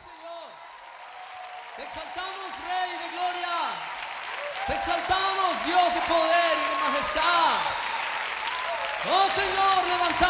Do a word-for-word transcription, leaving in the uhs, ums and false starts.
Señor. Te exaltamos, Rey de gloria. Te exaltamos, Dios de poder y de majestad. Oh Señor, levantamos.